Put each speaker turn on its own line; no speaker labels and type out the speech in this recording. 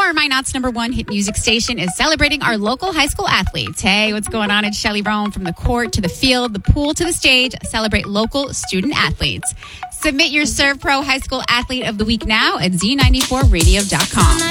more. Minot's #1 hit music station is celebrating our local high school athletes. Hey, what's going on? It's Shelly Roan. From the court to the field, the pool to the stage. Celebrate local student athletes. Submit your Serve Pro High School Athlete of the Week now at Z94radio.com.